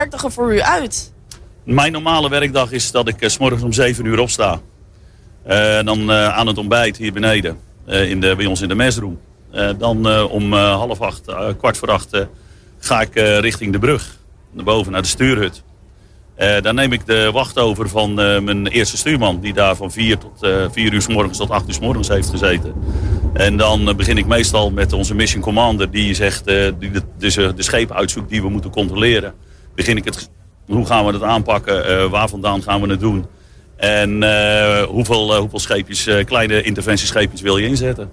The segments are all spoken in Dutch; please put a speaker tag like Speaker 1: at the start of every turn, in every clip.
Speaker 1: werkdag er voor u uit?
Speaker 2: Mijn normale werkdag is dat ik 's morgens om 7 uur opsta. Dan aan het ontbijt hier beneden, bij ons in de mesroom. Dan om 7:30, 7:15 ga ik richting de brug. Naar boven, naar de stuurhut. Dan neem ik de wacht over van mijn eerste stuurman. Die daar van 4 uur 's morgens tot 8 uur 's morgens heeft gezeten. En dan begin ik meestal met onze mission commander. Die zegt, die de schepen uitzoekt die we moeten controleren. Begin ik hoe gaan we dat aanpakken? Waar vandaan gaan we het doen? En hoeveel scheepjes, kleine interventiescheepjes wil je inzetten?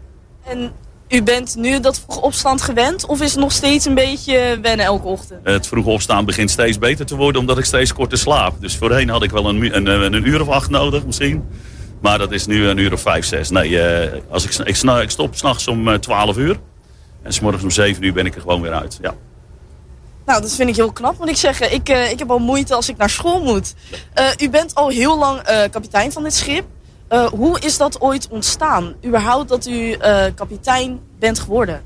Speaker 1: En u bent nu dat vroeg opstand gewend of is het nog steeds een beetje wennen elke ochtend?
Speaker 2: Het vroeg opstaan begint steeds beter te worden omdat ik steeds korter slaap. Dus voorheen had ik wel een uur of 8 nodig misschien. Maar dat is nu een uur of 5, 6. Nee, ik stop 's nachts om 12 uur. En 's morgens om 7 uur ben ik er gewoon weer uit. Ja.
Speaker 1: Nou, dat vind ik heel knap, moet ik zeggen. Ik heb al moeite als ik naar school moet. U bent al heel lang kapitein van dit schip. Hoe is dat ooit ontstaan? Überhaupt dat u kapitein bent geworden?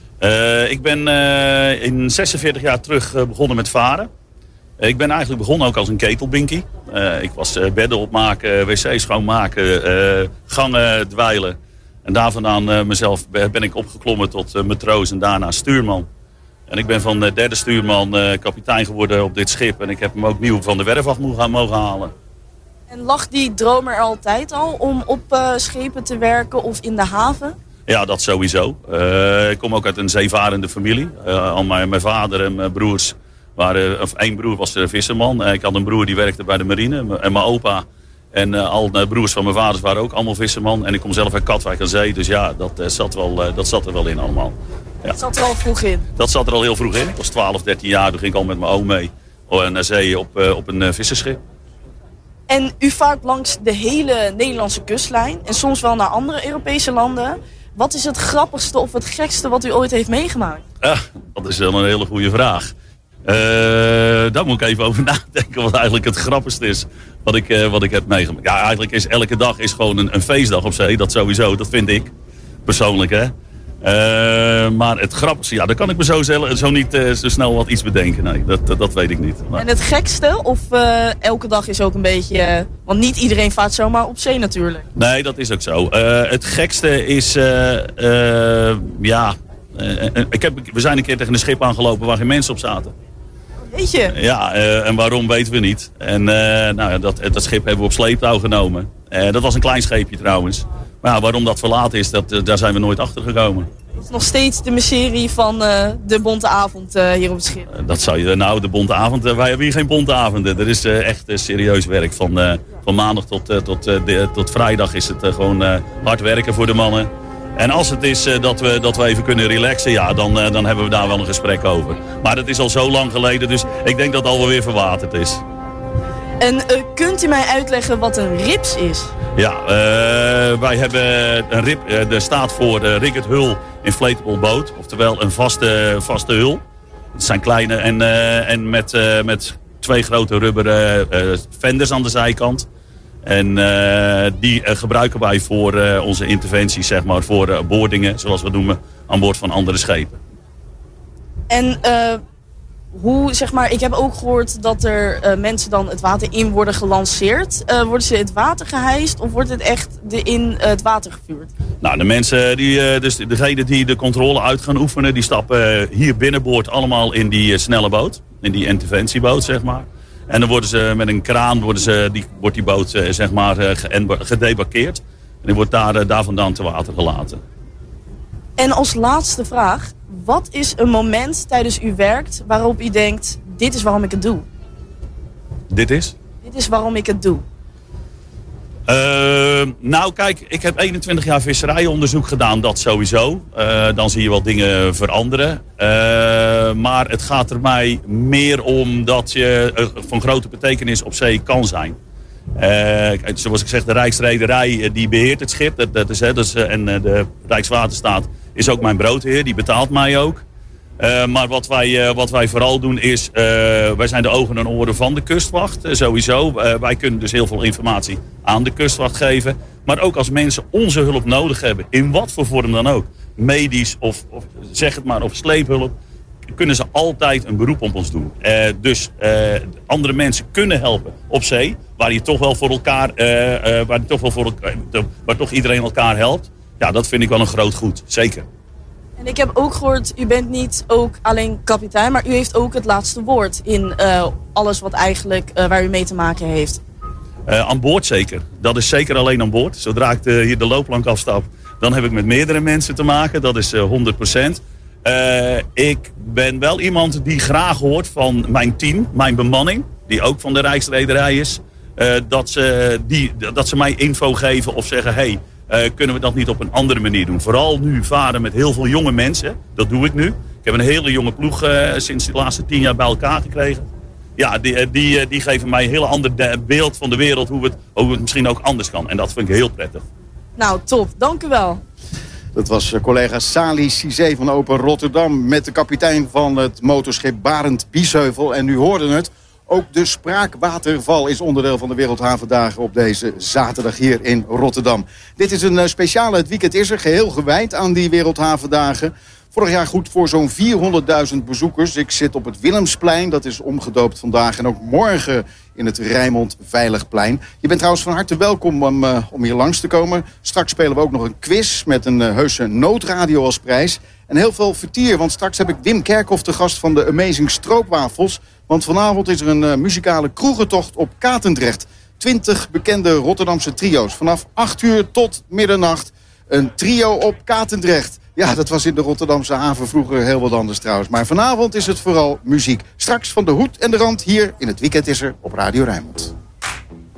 Speaker 2: Ik ben in 46 jaar terug begonnen met varen. Ik ben eigenlijk begonnen ook als een ketelbinkie. Ik was bedden opmaken, wc's schoonmaken, gangen dweilen. En daar vandaan ben ik opgeklommen tot matroos en daarna stuurman. En ik ben van derde stuurman kapitein geworden op dit schip. En ik heb hem ook nieuw van de werf af mogen halen.
Speaker 1: En lag die droom er altijd al om op schepen te werken of in de haven?
Speaker 2: Ja, dat sowieso. Ik kom ook uit een zeevarende familie. Al mijn vader en mijn broers één broer was visserman. Ik had een broer die werkte bij de marine. En mijn opa en al de broers van mijn vaders waren ook allemaal visserman. En ik kom zelf uit Katwijk aan zee. Dus ja, dat zat er wel in allemaal. Ja.
Speaker 1: Dat zat er al vroeg in?
Speaker 2: Dat zat er al heel vroeg in. Ik was 12, 13 jaar. Toen ging ik al met mijn oom mee naar zee op een visserschip.
Speaker 1: En u vaart langs de hele Nederlandse kustlijn. En soms wel naar andere Europese landen. Wat is het grappigste of het gekste wat u ooit heeft meegemaakt?
Speaker 2: Dat is wel een hele goede vraag. Daar moet ik even over nadenken wat eigenlijk het grappigste is wat ik heb meegemaakt. Ja, eigenlijk is elke dag is gewoon een feestdag op zee. Dat sowieso, dat vind ik persoonlijk. Hè. Maar het grappigste, ja, daar kan ik me zo niet zo snel wat iets bedenken. Nee, dat weet ik niet. Maar...
Speaker 1: En het gekste? Of elke dag is ook een beetje... want niet iedereen vaart zomaar op zee natuurlijk.
Speaker 2: Nee, dat is ook zo. Het gekste is... we zijn een keer tegen een schip aangelopen waar geen mensen op zaten.
Speaker 1: Weet je?
Speaker 2: Ja, en waarom weten we niet. En dat schip hebben we op sleeptouw genomen. Dat was een klein scheepje trouwens. Maar ja, waarom dat verlaten is, daar zijn we nooit achter gekomen.
Speaker 1: Het is nog steeds de miserie van de bonte avond hier op het schip.
Speaker 2: Dat zou je de bonte avond. Wij hebben hier geen bonte avonden. Er is echt serieus werk. Van maandag tot vrijdag is het gewoon hard werken voor de mannen. En als het is dat we even kunnen relaxen, ja, dan hebben we daar wel een gesprek over. Maar dat is al zo lang geleden, dus ik denk dat het alweer verwaterd is.
Speaker 1: En kunt u mij uitleggen wat een RIPS is?
Speaker 2: Ja, wij hebben een RIP, dat staat voor Rigged Hull Inflatable Boat. Oftewel een vaste hul. Het zijn kleine en met 2 grote rubberen fenders aan de zijkant. En die gebruiken wij voor onze interventies, zeg maar, voor boordingen, zoals we noemen, aan boord van andere schepen.
Speaker 1: En hoe, zeg maar, ik heb ook gehoord dat er mensen dan het water in worden gelanceerd. Worden ze het water gehijst of wordt het echt in het water gevuurd? Nou, de mensen, dus degenen die de controle uit gaan oefenen, die stappen hier binnenboord allemaal in die snelle boot. In die interventieboot, zeg maar. En dan worden ze met een kraan wordt die boot zeg maar, gedebarkeerd. En die wordt daar vandaan te water gelaten. En als laatste vraag, wat is een moment tijdens u werkt waarop u denkt, dit is waarom ik het doe? Dit is? Dit is waarom ik het doe. Nou kijk, ik heb 21 jaar visserijonderzoek gedaan, dat sowieso. Dan zie je wel dingen veranderen. Maar het gaat er mij meer om dat je van grote betekenis op zee kan zijn. Zoals ik zeg, de Rijksrederij die beheert het schip. En de Rijkswaterstaat is ook mijn broodheer, die betaalt mij ook. Maar wat wij vooral doen is, wij zijn de ogen en oren van de kustwacht, sowieso. Wij kunnen dus heel veel informatie aan de kustwacht geven. Maar ook als mensen onze hulp nodig hebben, in wat voor vorm dan ook. Medisch of zeg het maar, of sleephulp.
Speaker 2: kunnen ze altijd een beroep op ons doen. Dus andere mensen kunnen helpen op zee, waar je toch wel voor elkaar, waar toch iedereen elkaar helpt. Ja, dat vind ik wel een groot goed, zeker.
Speaker 1: En ik heb ook gehoord, u bent niet ook alleen kapitein, maar u heeft ook het laatste woord in alles wat eigenlijk waar u mee te maken heeft.
Speaker 2: Aan boord zeker. Dat is zeker alleen aan boord. Zodra ik hier de loopplank afstap, dan heb ik met meerdere mensen te maken. Dat is 100%. Ik ben wel iemand die graag hoort van mijn team, mijn bemanning, die ook van de Rijksrederij is. Dat ze mij info geven of zeggen, hey, kunnen we dat niet op een andere manier doen. Vooral nu varen met heel veel jonge mensen. Dat doe ik nu. Ik heb een hele jonge ploeg sinds de laatste 10 jaar bij elkaar gekregen. Ja, die geven mij een heel ander beeld van de wereld, hoe het misschien ook anders kan. En dat vind ik heel prettig.
Speaker 1: Nou, top. Dank u wel.
Speaker 3: Dat was collega Sali Cizé van Open Rotterdam met de kapitein van het motorschip Barend Biesheuvel. En u hoorde het, ook de Spraakwaterval is onderdeel van de Wereldhavendagen op deze zaterdag hier in Rotterdam. Dit is een speciale Het Weekend is er, geheel gewijd aan die Wereldhavendagen. Vorig jaar goed voor zo'n 400.000 bezoekers. Ik zit op het Willemsplein, dat is omgedoopt vandaag. En ook morgen in het Rijnmond Veiligplein. Je bent trouwens van harte welkom om hier langs te komen. Straks spelen we ook nog een quiz met een heuse noodradio als prijs. En heel veel vertier, want straks heb ik Wim Kerkhoff te gast van de Amazing Stroopwafels. Want vanavond is er een muzikale kroegentocht op Katendrecht. 20 bekende Rotterdamse trio's. Vanaf 8 uur tot middernacht. Een trio op Katendrecht. Ja, dat was in de Rotterdamse haven vroeger heel wat anders trouwens. Maar vanavond is het vooral muziek. Straks van de hoed en de rand hier in Het Weekend is er op Radio Rijnmond.